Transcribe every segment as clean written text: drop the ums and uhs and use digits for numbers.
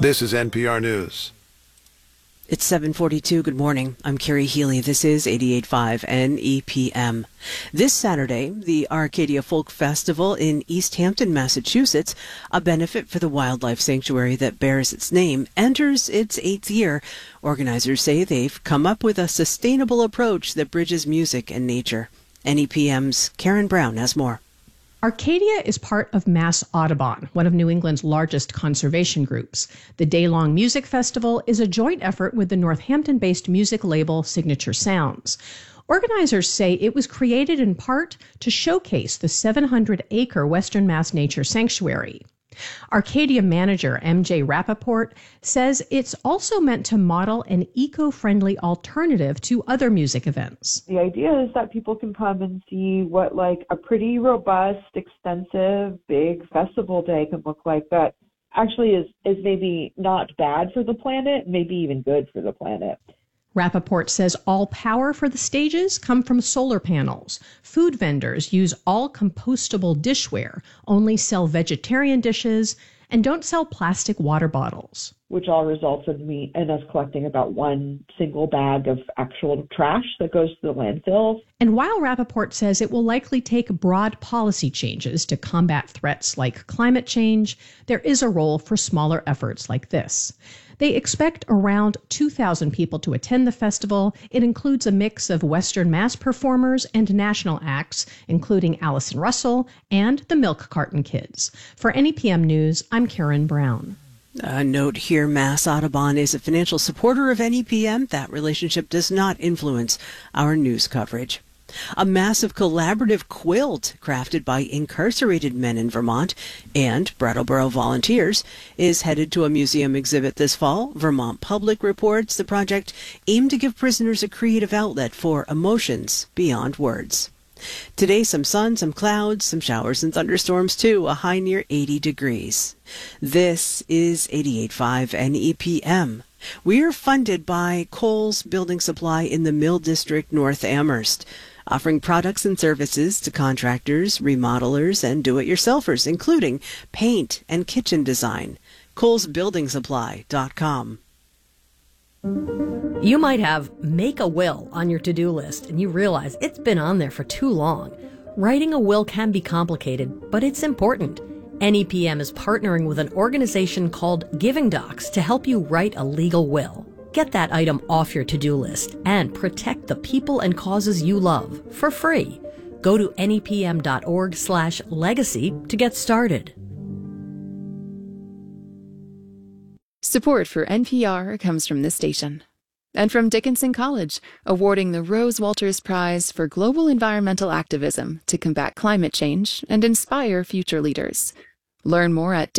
This is NPR News. It's 7:42. Good morning. I'm Carrie Healy. This is 88.5 NEPM. This Saturday, the Arcadia Folk Festival in East Hampton, Massachusetts, a benefit for the wildlife sanctuary that bears its name, enters its 8th year. Organizers say they've come up with a sustainable approach that bridges music and nature. NEPM's Karen Brown has more. Arcadia is part of Mass Audubon, one of New England's largest conservation groups. The day-long music festival is a joint effort with the Northampton-based music label Signature Sounds. Organizers say it was created in part to showcase the 700-acre Western Mass Nature Sanctuary. Arcadia manager MJ Rappaport says it's also meant to model an eco-friendly alternative to other music events. The idea is that people can come and see what a pretty robust, extensive, big festival day can look like that actually is maybe not bad for the planet, maybe even good for the planet. Rappaport says all power for the stages come from solar panels. Food vendors use all compostable dishware, only sell vegetarian dishes, and don't sell plastic water bottles. Which all results in us collecting about one single bag of actual trash that goes to the landfills. And while Rappaport says it will likely take broad policy changes to combat threats like climate change, there is a role for smaller efforts like this. They expect around 2,000 people to attend the festival. It includes a mix of Western Mass performers and national acts, including Allison Russell and the Milk Carton Kids. For NEPM News, I'm Karen Brown. A note here, Mass Audubon is a financial supporter of NEPM. That relationship does not influence our news coverage. A massive collaborative quilt crafted by incarcerated men in Vermont and Brattleboro volunteers is headed to a museum exhibit this fall. Vermont Public reports the project aimed to give prisoners a creative outlet for emotions beyond words. Today, some sun, some clouds, some showers and thunderstorms too, a high near 80 degrees. This is 88.5 NEPM. We are funded by Kohl's Building Supply in the Mill District, North Amherst, offering products and services to contractors, remodelers, and do-it-yourselfers, including paint and kitchen design. Kohl'sBuildingSupply.com. You might have make a will on your to-do list and you realize it's been on there for too long. Writing a will can be complicated, but it's important. NEPM is partnering with an organization called Giving Docs to help you write a legal will. Get that item off your to-do list and protect the people and causes you love for free. Go to nepm.org/legacy to get started. Support for NPR comes from this station and from Dickinson College, awarding the Rose Walters Prize for Global Environmental Activism to combat climate change and inspire future leaders. Learn more at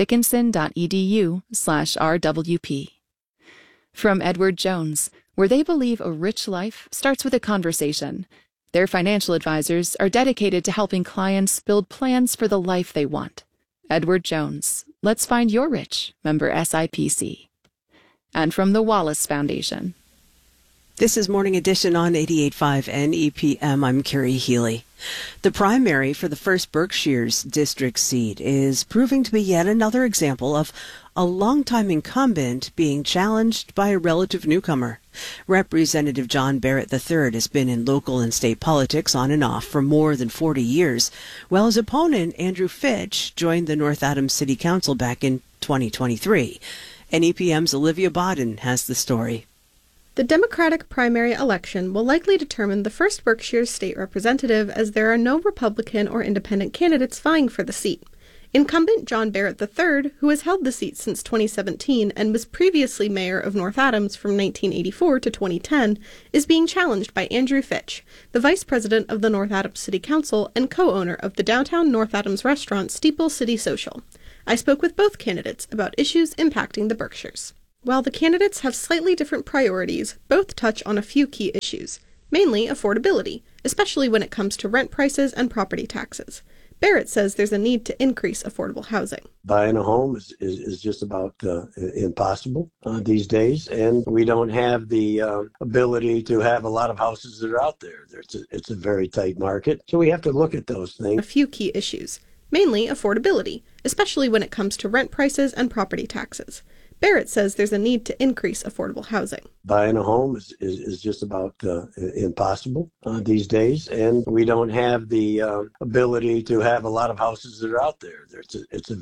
dickinson.edu/RWP. From Edward Jones, where they believe a rich life starts with a conversation. Their financial advisors are dedicated to helping clients build plans for the life they want. Edward Jones, let's find your rich, member SIPC. And from the Wallace Foundation. This is Morning Edition on 88.5 NEPM. I'm Carrie Healy. The primary for the 1st Berkshire's district seat is proving to be yet another example of a longtime incumbent being challenged by a relative newcomer. Representative John Barrett III has been in local and state politics on and off for more than 40 years, while his opponent, Andrew Fitch, joined the North Adams City Council back in 2023. NEPM's Olivia Bodden has the story. The Democratic primary election will likely determine the 1st Berkshire state representative, as there are no Republican or independent candidates vying for the seat. Incumbent John Barrett III, who has held the seat since 2017 and was previously mayor of North Adams from 1984 to 2010, is being challenged by Andrew Fitch, the vice president of the North Adams City Council and co-owner of the downtown North Adams restaurant Steeple City Social. I spoke with both candidates about issues impacting the Berkshires. While the candidates have slightly different priorities, both touch on a few key issues, mainly affordability, especially when it comes to rent prices and property taxes. Barrett says there's a need to increase affordable housing. Buying a home is just about impossible these days, and we don't have the ability to have a lot of houses that are out there. It's a very tight market, so we have to look at those things. A few key issues, mainly affordability, especially when it comes to rent prices and property taxes. Barrett says there's a need to increase affordable housing. Buying a home is just about impossible these days, and we don't have the ability to have a lot of houses that are out there. It's a